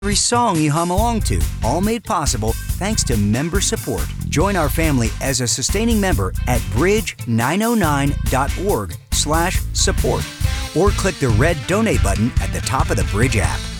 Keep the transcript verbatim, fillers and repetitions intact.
every song you hum along to, all made possible thanks to member support. Join our family as a sustaining member at bridge nine oh nine dot org slash support or click the red donate button at the top of the Bridge app.